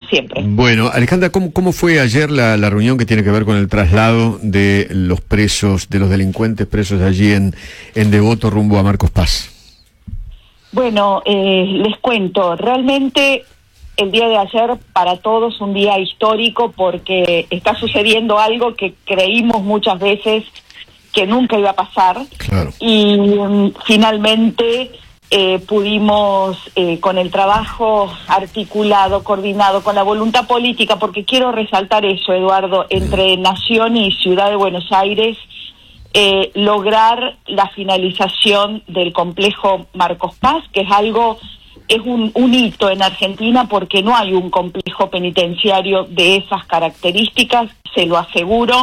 siempre. Bueno, Alejandra, ¿cómo fue ayer la reunión que tiene que ver con el traslado de los presos, de los delincuentes presos allí en Devoto rumbo a Marcos Paz? Bueno, les cuento, realmente el día de ayer para todos un día histórico porque está sucediendo algo que creímos muchas veces que nunca iba a pasar. Claro. Y finalmente pudimos, con el trabajo articulado, coordinado, con la voluntad política, porque quiero resaltar eso, Eduardo, entre Nación y Ciudad de Buenos Aires, lograr la finalización del complejo Marcos Paz, que es un hito en Argentina porque no hay un complejo penitenciario de esas características, se lo aseguro,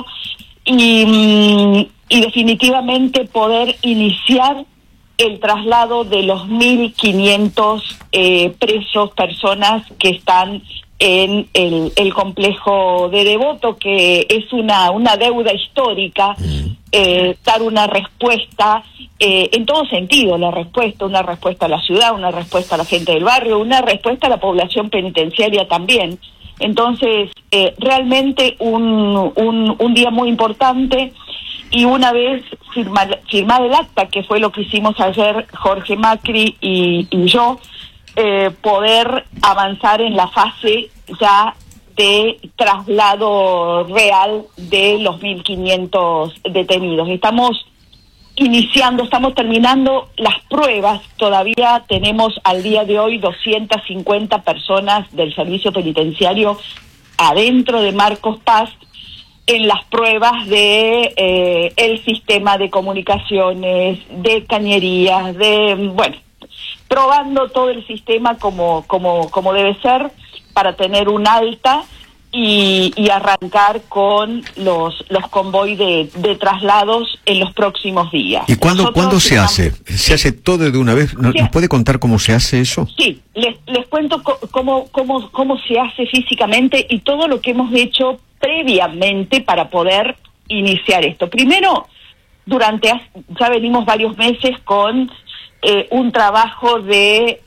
y definitivamente poder iniciar el traslado de los 1.500 presos, personas que están en el complejo de Devoto, que es una deuda histórica, dar una respuesta en todo sentido, una respuesta a la ciudad, una respuesta a la gente del barrio, una respuesta a la población penitenciaria también. Entonces, realmente un día muy importante, y una vez firmado el acta, que fue lo que hicimos ayer Jorge Macri y yo, poder avanzar en la fase ya de traslado real de los 1.500 detenidos. Estamos terminando las pruebas, todavía tenemos al día de hoy 250 personas del servicio penitenciario adentro de Marcos Paz, en las pruebas de el sistema de comunicaciones, de cañerías, probando todo el sistema como debe ser para tener un alta y arrancar con los convoy de traslados en los próximos días. ¿Y cuándo se hace? ¿Se hace todo de una vez? ¿Nos puede contar cómo se hace eso? Sí, les cuento cómo se hace físicamente y todo lo que hemos hecho previamente para poder iniciar esto. Primero, ya venimos varios meses con un trabajo de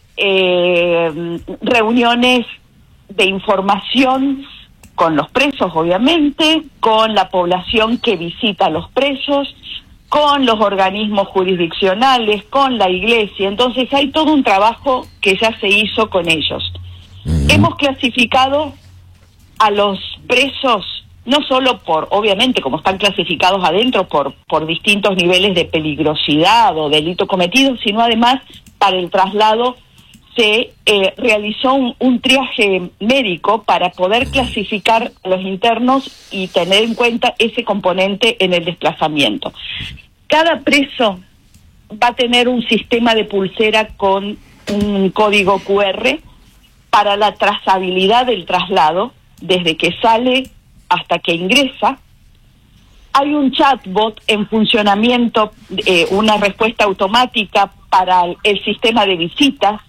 reuniones de información con los presos, obviamente, con la población que visita a los presos, con los organismos jurisdiccionales, con la iglesia. Entonces hay todo un trabajo que ya se hizo con ellos. Hemos clasificado a los presos, no solo obviamente, como están clasificados adentro, por distintos niveles de peligrosidad o delito cometido, sino además para el traslado se realizó un triaje médico para poder clasificar a los internos y tener en cuenta ese componente en el desplazamiento. Cada preso va a tener un sistema de pulsera con un código QR para la trazabilidad del traslado, desde que sale hasta que ingresa. Hay un chatbot en funcionamiento, una respuesta automática para el sistema de visitas.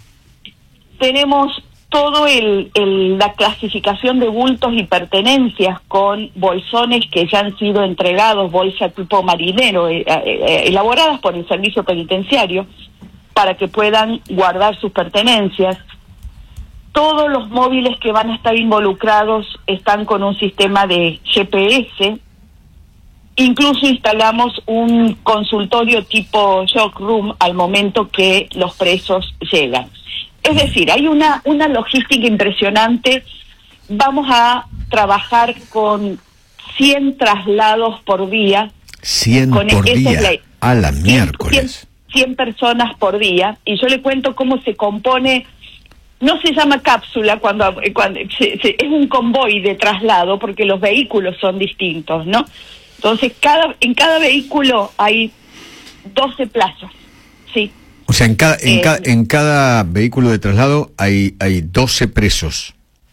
Tenemos todo la clasificación de bultos y pertenencias con bolsones que ya han sido entregados, bolsa tipo marinero, elaboradas por el servicio penitenciario, para que puedan guardar sus pertenencias. Todos los móviles que van a estar involucrados están con un sistema de GPS. Incluso instalamos un consultorio tipo shock room al momento que los presos llegan. Es decir, hay una logística impresionante. Vamos a trabajar con 100 traslados por día. 100 por día, a la miércoles. 100 personas por día. Y yo le cuento cómo se compone. No se llama cápsula cuando es un convoy de traslado, porque los vehículos son distintos, ¿no? Entonces, en cada vehículo hay 12 plazas, ¿sí? O sea, en cada vehículo de traslado hay 12 presos.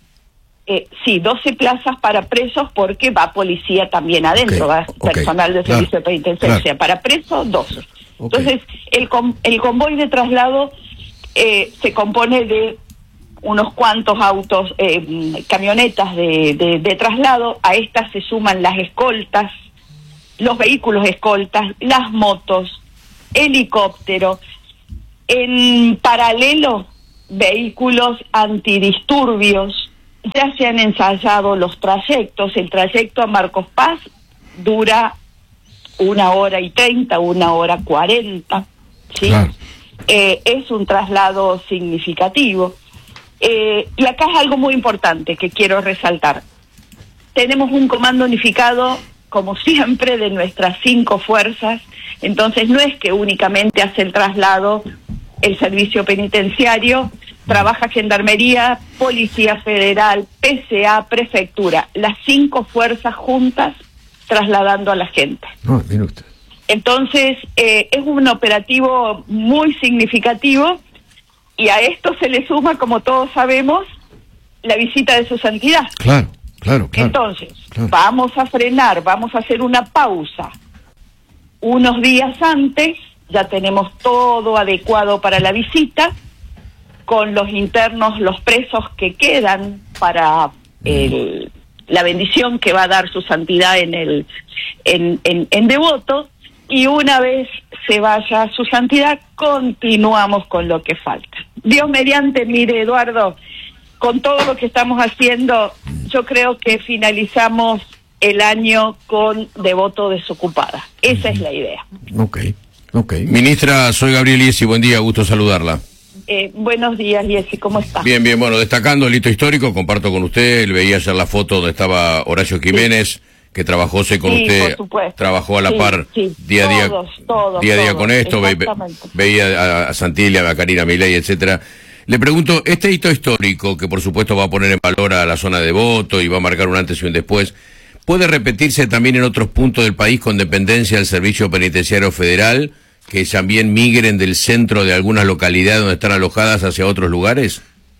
Sí, 12 plazas para presos, porque va policía también adentro, va personal de servicio penitenciario. O sea, para presos, 12. Entonces, el convoy de traslado se compone de unos cuantos autos, camionetas de traslado. A estas se suman las escoltas, los vehículos escoltas, las motos, helicóptero. En paralelo, vehículos antidisturbios, ya se han ensayado los trayectos. El trayecto a Marcos Paz dura 1h30, 1h40, ¿sí? Claro. Es un traslado significativo. Y acá es algo muy importante que quiero resaltar. Tenemos un comando unificado, como siempre, de nuestras 5 fuerzas. Entonces no es que únicamente hace el traslado el servicio penitenciario, trabaja Gendarmería, Policía Federal, PCA, Prefectura, las 5 fuerzas juntas trasladando a la gente. No, mire usted. Entonces es un operativo muy significativo, y a esto se le suma, como todos sabemos, la visita de su santidad. Claro. Entonces, claro. Vamos a frenar, vamos a hacer una pausa. Unos días antes ya tenemos todo adecuado para la visita, con los internos, los presos que quedan para la bendición que va a dar su santidad en Devoto, y una vez se vaya su santidad, continuamos con lo que falta. Dios mediante, mire, Eduardo, con todo lo que estamos haciendo, yo creo que finalizamos el año con Devoto desocupada. Esa es la idea. Ok. Ministra, soy Gabriel Iesi, buen día, gusto saludarla. Buenos días, Iesi, ¿cómo está? Bien, bueno, destacando el hito histórico, comparto con usted, veía ayer la foto donde estaba Horacio Jiménez, que trabajó con usted, trabajó a la par día a día, día a día con esto, veía a Santilli, a Karina Milei, etcétera. Le pregunto, este hito histórico, que por supuesto va a poner en valor a la zona de Devoto y va a marcar un antes y un después, ¿puede repetirse también en otros puntos del país con dependencia del Servicio Penitenciario Federal, que también migren del centro de algunas localidades donde están alojadas hacia otros lugares?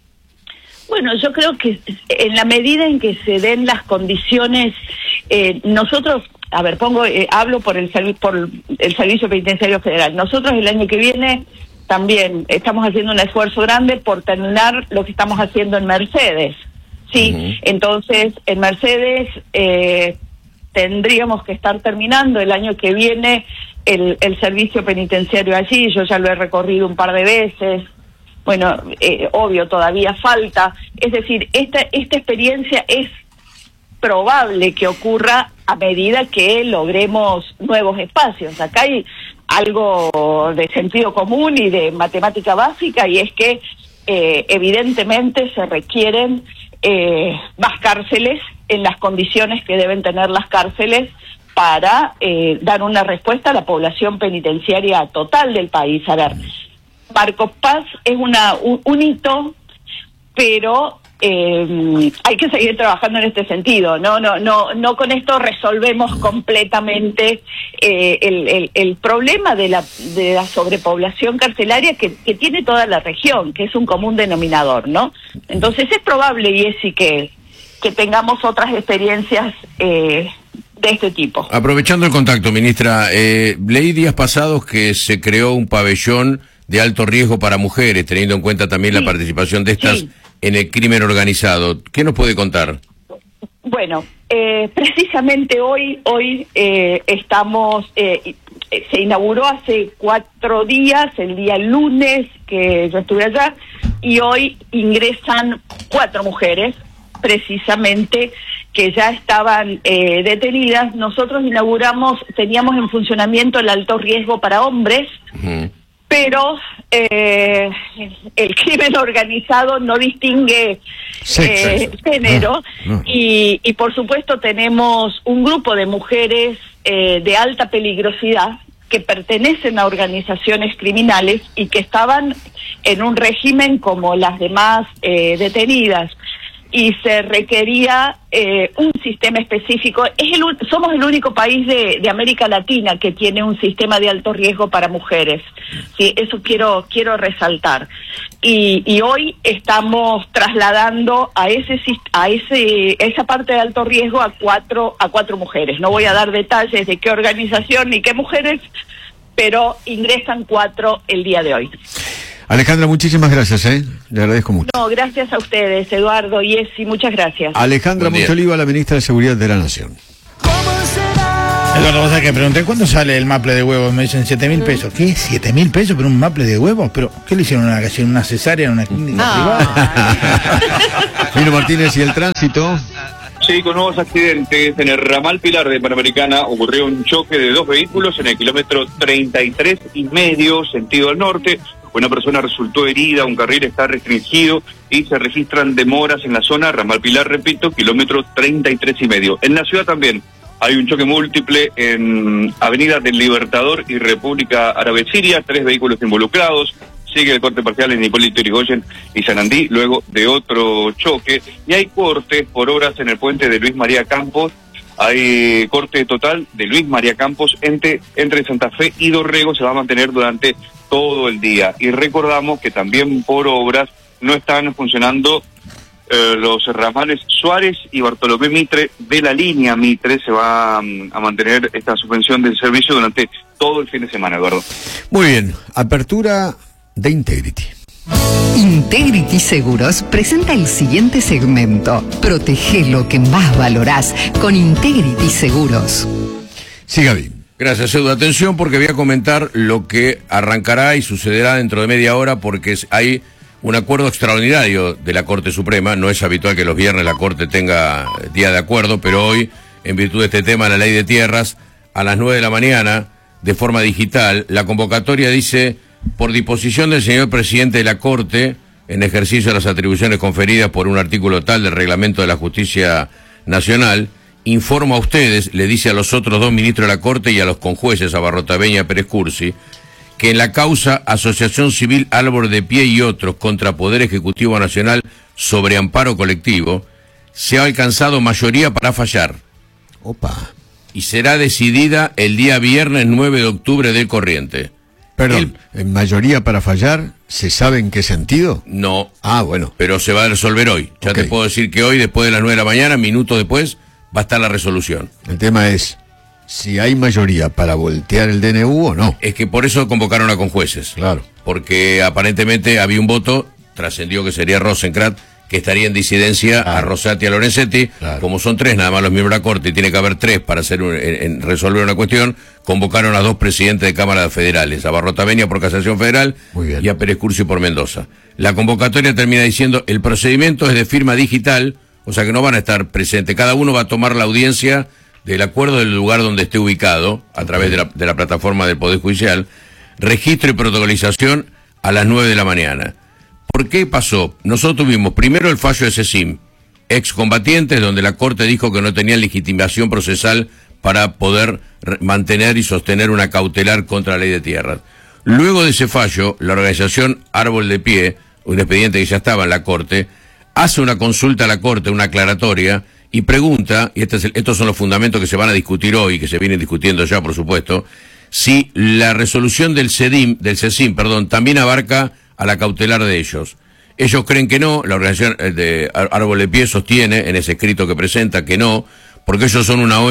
Bueno, yo creo que en la medida en que se den las condiciones, nosotros, hablo por el Servicio Penitenciario Federal. Nosotros el año que viene también estamos haciendo un esfuerzo grande por terminar lo que estamos haciendo en Mercedes. Sí, entonces en Mercedes tendríamos que estar terminando el año que viene el servicio penitenciario allí. Yo ya lo he recorrido un par de veces. Bueno, obvio, todavía falta. Es decir, esta experiencia es probable que ocurra a medida que logremos nuevos espacios. Acá hay algo de sentido común y de matemática básica, y es que evidentemente se requieren más cárceles en las condiciones que deben tener las cárceles para dar una respuesta a la población penitenciaria total del país. A ver, Marcos Paz es un hito, pero hay que seguir trabajando en este sentido. No con esto resolvemos completamente el problema de la sobrepoblación carcelaria que tiene toda la región, que es un común denominador, ¿no? Entonces es probable, y es sí que tengamos otras experiencias de este tipo. Aprovechando el contacto, ministra, leí días pasados que se creó un pabellón de alto riesgo para mujeres, teniendo en cuenta también la participación de estas en el crimen organizado. ¿Qué nos puede contar? Bueno, precisamente hoy estamos, se inauguró hace 4 días, el día lunes que yo estuve allá, y hoy ingresan 4 mujeres, precisamente, que ya estaban detenidas. Nosotros teníamos en funcionamiento el alto riesgo para hombres, pero el crimen organizado no distingue género, y por supuesto tenemos un grupo de mujeres de alta peligrosidad que pertenecen a organizaciones criminales y que estaban en un régimen como las demás detenidas, y se requería un sistema específico. Somos el único país de América Latina que tiene un sistema de alto riesgo para mujeres. Sí, eso quiero resaltar. Y hoy estamos trasladando a esa parte de alto riesgo a cuatro mujeres. No voy a dar detalles de qué organización ni qué mujeres, pero ingresan 4 el día de hoy. Alejandra, muchísimas gracias, le agradezco mucho. No, gracias a ustedes, Eduardo y Iesi, muchas gracias. Alejandra Monteoliva, la ministra de Seguridad de la Nación. ¿Cómo será? Eduardo, vos sabés que pregunté, ¿cuánto sale el maple de huevos? Me dicen 7.000 pesos. ¿Qué? ¿7.000 pesos por un maple de huevos? ¿Pero qué le hicieron a una cesárea en una clínica privada? Mino Martínez, ¿y el tránsito? Sí, con nuevos accidentes. En el ramal Pilar de Panamericana ocurrió un choque de dos vehículos en el kilómetro 33,5, sentido al norte. Una persona resultó herida, un carril está restringido y se registran demoras en la zona. Ramal Pilar, repito, kilómetro 33,5. En la ciudad también hay un choque múltiple en Avenida del Libertador y República Árabe Siria, 3 vehículos involucrados. Sigue el corte parcial en Hipólito Yrigoyen y Sanandí, luego de otro choque. Y hay cortes por obras en el puente de Luis María Campos. Hay corte total de Luis María Campos entre Santa Fe y Dorrego. Se va a mantener durante todo el día. Y recordamos que también por obras no están funcionando los ramales Suárez y Bartolomé Mitre de la línea Mitre. Se va a mantener esta suspensión del servicio durante todo el fin de semana, Eduardo. Muy bien, apertura de Integrity. Integrity Seguros presenta el siguiente segmento. Protege lo que más valorás con Integrity Seguros. Sí, Gaby. Gracias, Edu. Atención, porque voy a comentar lo que arrancará y sucederá dentro de media hora, porque hay un acuerdo extraordinario de la Corte Suprema. No es habitual que los viernes la Corte tenga día de acuerdo, pero hoy, en virtud de este tema, la Ley de Tierras, a las 9 de la mañana, de forma digital, la convocatoria dice: por disposición del señor presidente de la Corte, en ejercicio de las atribuciones conferidas por un artículo tal del Reglamento de la Justicia Nacional, informo a ustedes, le dice a los otros dos ministros de la Corte y a los conjueces, a Barrotaveña y a Pérez Cursi, que en la causa Asociación Civil Árbol de Pie y otros contra Poder Ejecutivo Nacional sobre amparo colectivo, se ha alcanzado mayoría para fallar. Opa. Y será decidida el día viernes 9 de octubre del corriente. Perdón, ¿en mayoría para fallar? ¿Se sabe en qué sentido? No. Ah, bueno. Pero se va a resolver hoy. Ya Okay. te puedo decir que hoy, después de las 9 de la mañana, minutos después, va a estar la resolución. El tema es si hay mayoría para voltear el DNU o no. Es que por eso convocaron a conjueces. Claro. Porque aparentemente había un voto, trascendió que sería Rosenkrantz, que estaría en disidencia a Rosati y a Lorenzetti. Claro. Como son 3 nada más los miembros de la Corte y tiene que haber 3 para hacer resolver una cuestión, convocaron a 2 presidentes de cámaras federales, a Barrotaveña por Casación Federal y a Pérez Cursi por Mendoza. La convocatoria termina diciendo: el procedimiento es de firma digital, o sea que no van a estar presentes, cada uno va a tomar la audiencia del acuerdo del lugar donde esté ubicado, a través de la plataforma del Poder Judicial, registro y protocolización a las 9 de la mañana. ¿Por qué pasó? Nosotros tuvimos primero el fallo de CECIM, excombatientes, donde la Corte dijo que no tenían legitimación procesal para poder mantener y sostener una cautelar contra la Ley de Tierras. Luego de ese fallo, la organización Árbol de Pie, un expediente que ya estaba en la Corte, hace una consulta a la Corte, una aclaratoria, y pregunta, y estos son los fundamentos que se van a discutir hoy, que se vienen discutiendo ya, por supuesto, si la resolución del CECIM, también abarca a la cautelar de ellos. Ellos creen que no, la organización de Árbol de Pie sostiene en ese escrito que presenta que no, porque ellos son una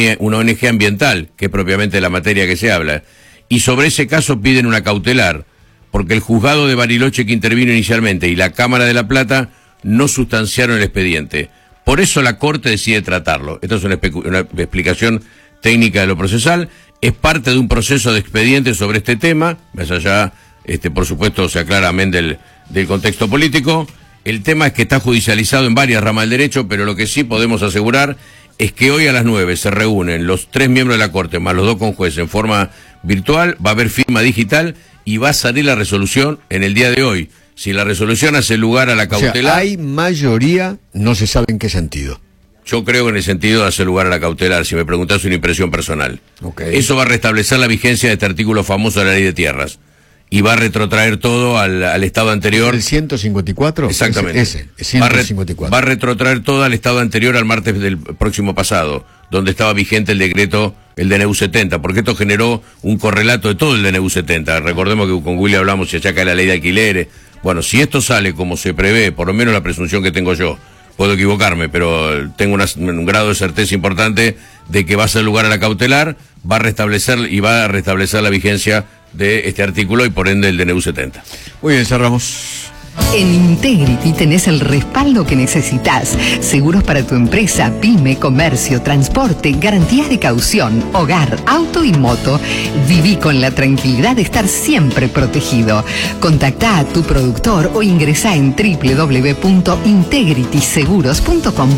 ONG ambiental, que es propiamente la materia que se habla, y sobre ese caso piden una cautelar, porque el juzgado de Bariloche que intervino inicialmente y la Cámara de La Plata no sustanciaron el expediente. Por eso la Corte decide tratarlo. Esta es una explicación técnica de lo procesal, es parte de un proceso de expediente sobre este tema, más allá, por supuesto, se aclara amén del contexto político. El tema es que está judicializado en varias ramas del derecho, pero lo que sí podemos asegurar es que hoy a las 9 se reúnen los 3 miembros de la Corte, más los 2 conjueces, en forma virtual, va a haber firma digital y va a salir la resolución en el día de hoy. Si la resolución hace lugar a la cautelar... O sea, hay mayoría, no se sabe en qué sentido. Yo creo que en el sentido de hacer lugar a la cautelar, si me preguntás una impresión personal. Okay. Eso va a restablecer la vigencia de este artículo famoso de la Ley de Tierras. Y va a retrotraer todo al estado anterior. ¿El 154? Exactamente. Ese 154. Va a retrotraer todo al estado anterior al martes del próximo pasado, donde estaba vigente el decreto, el DNU 70, porque esto generó un correlato de todo el DNU 70. Recordemos que con Willy hablamos, se achaca la ley de alquileres. Bueno, si esto sale como se prevé, por lo menos la presunción que tengo yo, puedo equivocarme, pero tengo un grado de certeza importante de que va a ser lugar a la cautelar, va a restablecer la vigencia de este artículo y por ende el DNU 70. Muy bien, cerramos. En Integrity tenés el respaldo que necesitas. Seguros para tu empresa, pyme, comercio, transporte, garantías de caución, hogar, auto y moto. Viví con la tranquilidad de estar siempre protegido. Contactá a tu productor o ingresá en www.integrityseguros.com.